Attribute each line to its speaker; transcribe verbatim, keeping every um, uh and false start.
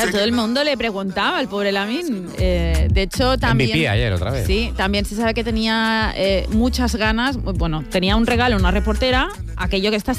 Speaker 1: Claro, todo el mundo le preguntaba al pobre Lamine. Eh, de hecho, también...
Speaker 2: M V P ayer otra vez.
Speaker 1: Sí, también se sabe que tenía eh, muchas ganas. Bueno, tenía un regalo, una reportera, aquello que está